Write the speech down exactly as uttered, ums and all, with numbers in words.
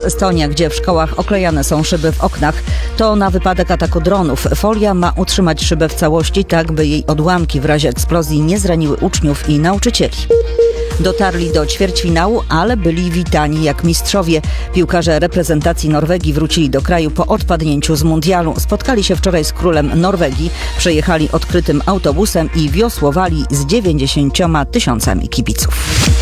Estonia, gdzie w szkołach oklejane są szyby w oknach. To na wypadek ataku dronów. Folia ma utrzymać szybę w całości, tak by jej odłamki w razie eksplozji nie zraniły uczniów i nauczycieli. Dotarli do ćwierćfinału, ale byli witani jak mistrzowie. Piłkarze reprezentacji Norwegii wrócili do kraju po odpadnięciu z mundialu. Spotkali się wczoraj z królem Norwegii, przejechali odkrytym autobusem i wiosłowali z dziewięćdziesięcioma tysiącami kibiców.